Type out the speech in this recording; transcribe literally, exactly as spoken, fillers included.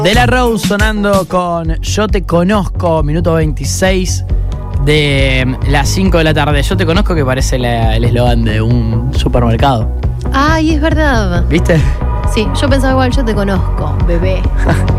De la Rose sonando con Yo Te Conozco, minuto veintiséis de las cinco de la tarde. Yo te conozco, que parece la, el eslogan de un supermercado. Ay, es verdad. ¿Viste? Sí, yo pensaba igual, yo te conozco, bebé.